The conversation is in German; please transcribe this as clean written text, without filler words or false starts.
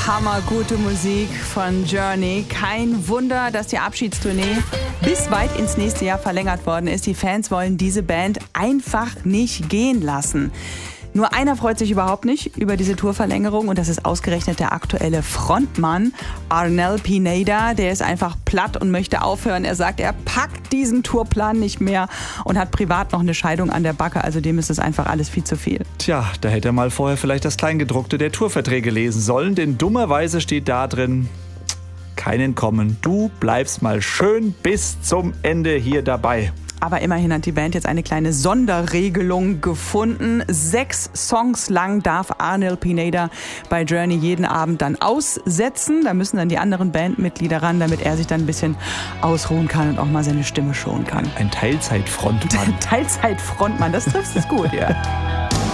Hammergute Musik von Journey. Kein Wunder, dass die Abschiedstournee bis weit ins nächste Jahr verlängert worden ist. Die Fans wollen diese Band einfach nicht gehen lassen. Nur einer freut sich überhaupt nicht über diese Tourverlängerung und das ist ausgerechnet der aktuelle Frontmann Arnel Pineda. Der ist einfach platt und möchte aufhören. Er sagt, er packt diesen Tourplan nicht mehr und hat privat noch eine Scheidung an der Backe. Also dem ist es einfach alles viel zu viel. Tja, da hätte er mal vorher vielleicht das Kleingedruckte der Tourverträge lesen sollen, denn dummerweise steht da drin: kein Entkommen. Du bleibst mal schön bis zum Ende hier dabei. Aber immerhin hat die Band jetzt eine kleine Sonderregelung gefunden. 6 Songs lang darf Arnel Pineda bei Journey jeden Abend dann aussetzen. Da müssen dann die anderen Bandmitglieder ran, damit er sich dann ein bisschen ausruhen kann und auch mal seine Stimme schonen kann. Ein Teilzeitfrontmann. Teilzeitfrontmann, das trifft es gut, ja.